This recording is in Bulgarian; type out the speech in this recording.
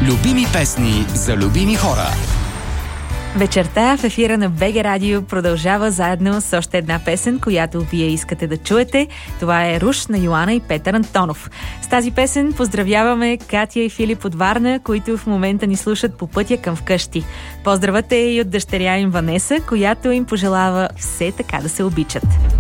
Любими песни за любими хора. Вечерта в ефира на БГ Радио продължава заедно с още една песен, която вие искате да чуете. Това е Руш на Йоана и Петър Антонов. С тази песен поздравяваме Катя и Филип от Варна, които в момента ни слушат по пътя към вкъщи. Поздравът е и от дъщеря им Ванеса, която им пожелава все така да се обичат.